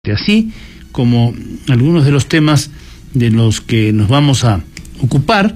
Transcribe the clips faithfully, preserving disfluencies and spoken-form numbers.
Así como algunos de los temas de los que nos vamos a ocupar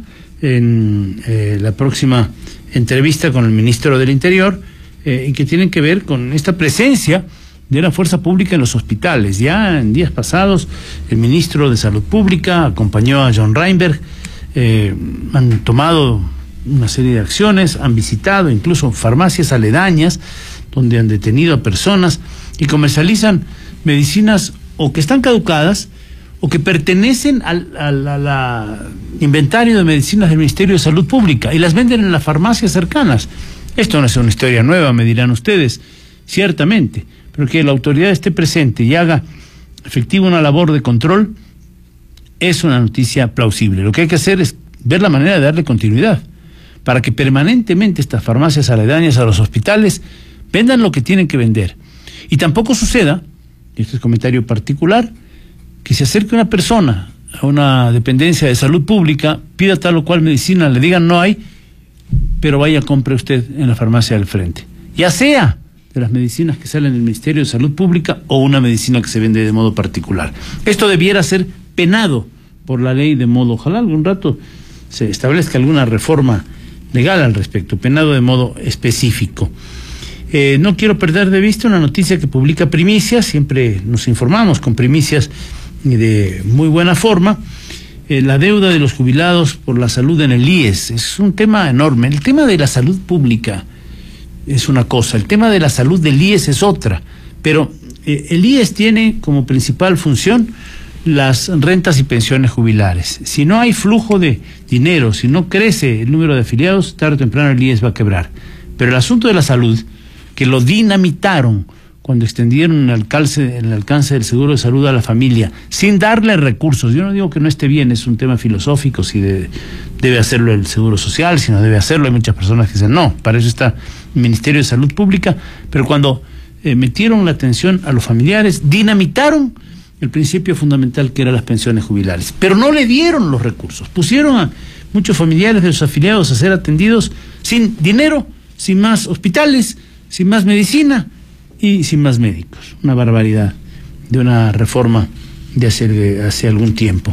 en eh, la próxima entrevista con el ministro del Interior, eh, y que tienen que ver con esta presencia de la fuerza pública en los hospitales. Ya en días pasados el ministro de Salud Pública acompañó a John Reinberg, eh, han tomado una serie de acciones, han visitado incluso farmacias aledañas donde han detenido a personas y comercializan medicinas o que están caducadas o que pertenecen al, al, al, al inventario de medicinas del Ministerio de Salud Pública y las venden en las farmacias cercanas. Esto no es una historia nueva, me dirán ustedes, ciertamente, pero que la autoridad esté presente y haga efectiva una labor de control es una noticia plausible. Lo que hay que hacer es ver la manera de darle continuidad para que permanentemente estas farmacias aledañas a los hospitales vendan lo que tienen que vender. Y tampoco suceda, y este es comentario particular, que se acerque una persona a una dependencia de salud pública, pida tal o cual medicina, le digan no hay, pero vaya, compre usted en la farmacia del frente. Ya sea de las medicinas que salen del Ministerio de Salud Pública o una medicina que se vende de modo particular. Esto debiera ser penado por la ley de modo, ojalá algún rato se establezca alguna reforma legal al respecto, penado de modo específico. Eh, no quiero perder de vista una noticia que publica Primicias, siempre nos informamos con primicias de muy buena forma. Eh, la deuda de los jubilados por la salud en el I E S es un tema enorme. El tema de la salud pública es una cosa, el tema de la salud del I E S es otra, pero eh, el I E S tiene como principal función las rentas y pensiones jubilares. Si no hay flujo de dinero, si no crece el número de afiliados, tarde o temprano el I E S va a quebrar. Pero el asunto de la salud, que lo dinamitaron cuando extendieron el alcance, el alcance del seguro de salud a la familia, sin darle recursos. Yo no digo que no esté bien, es un tema filosófico, si debe, debe hacerlo el Seguro Social, si no debe hacerlo. Hay muchas personas que dicen, no, para eso está el Ministerio de Salud Pública, pero cuando eh, metieron la atención a los familiares, dinamitaron el principio fundamental que eran las pensiones jubilares, pero no le dieron los recursos, pusieron a muchos familiares de los afiliados a ser atendidos sin dinero, sin más hospitales, sin más medicina y sin más médicos. Una barbaridad de una reforma de hace, de hace algún tiempo.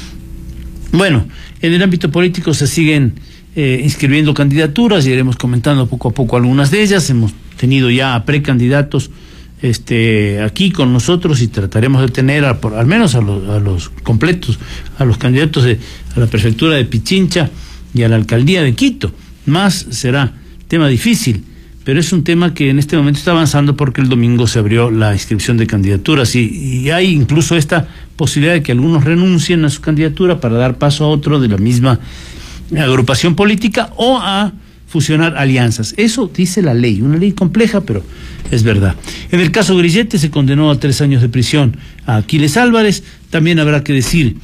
Bueno, en el ámbito político se siguen eh, inscribiendo candidaturas y iremos comentando poco a poco algunas de ellas. Hemos tenido ya a precandidatos este, aquí con nosotros y trataremos de tener a, por, al menos a los, a los completos, a los candidatos de, a la prefectura de Pichincha y a la alcaldía de Quito. Más será tema difícil, pero es un tema que en este momento está avanzando porque el domingo se abrió la inscripción de candidaturas y, y hay incluso esta posibilidad de que algunos renuncien a su candidatura para dar paso a otro de la misma agrupación política o a fusionar alianzas. Eso dice la ley, una ley compleja, pero es verdad. En el caso Grillete se condenó a tres años de prisión a Aquiles Álvarez. También habrá que decir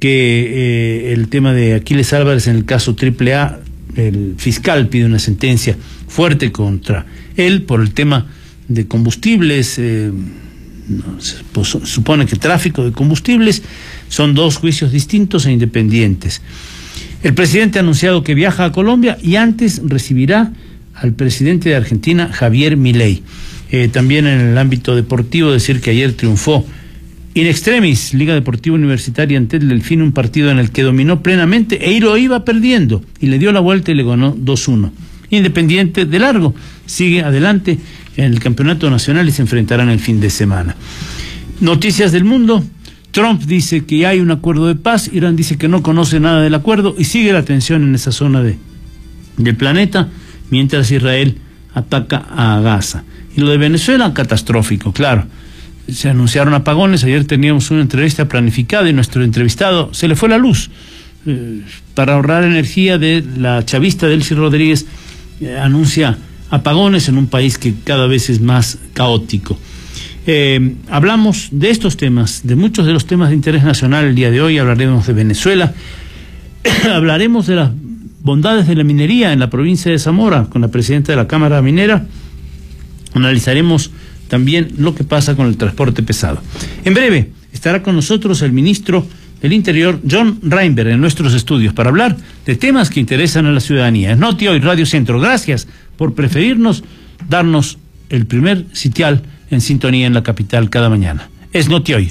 que eh, el tema de Aquiles Álvarez en el caso Triple A, el fiscal pide una sentencia fuerte contra él por el tema de combustibles. Eh, no, se pues, supone que tráfico de combustibles son dos juicios distintos e independientes. El presidente ha anunciado que viaja a Colombia y antes recibirá al presidente de Argentina, Javier Milei. Eh, también en el ámbito deportivo, decir que ayer triunfó in extremis Liga Deportiva Universitaria ante el Delfín, un partido en el que dominó plenamente e lo iba perdiendo y le dio la vuelta y le ganó dos uno. Independiente de largo sigue adelante en el campeonato nacional y se enfrentarán el fin de semana. Noticias del mundo. Trump dice que hay un acuerdo de paz, Irán dice que no conoce nada del acuerdo y sigue la tensión en esa zona de, del planeta, mientras Israel ataca a Gaza. Y lo de Venezuela, catastrófico, claro. Se anunciaron apagones, ayer teníamos una entrevista planificada y nuestro entrevistado se le fue la luz. Eh, para ahorrar energía, de la chavista Delcy Rodríguez eh, anuncia apagones en un país que cada vez es más caótico. Eh, hablamos de estos temas, de muchos de los temas de interés nacional el día de hoy. Hablaremos de Venezuela, hablaremos de las bondades de la minería en la provincia de Zamora con la presidenta de la Cámara Minera, analizaremos también lo que pasa con el transporte pesado. En breve estará con nosotros el ministro del Interior, John Reinberg, en nuestros estudios para hablar de temas que interesan a la ciudadanía. Es Noti Hoy, Radio Centro. Gracias por preferirnos, darnos el primer sitial en sintonía en la capital cada mañana. es Noti Hoy.